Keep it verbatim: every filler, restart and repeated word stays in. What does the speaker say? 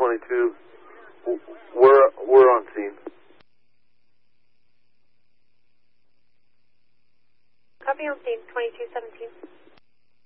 twenty-two. We're, we're on scene. Copy on scene, twenty-two seventeen.